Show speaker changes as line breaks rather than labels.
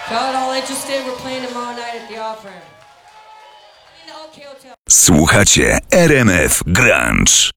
Y'all all interested? We're playing tomorrow night at the Opera. In the OK Hotel.
Słuchacie RMF Grunge.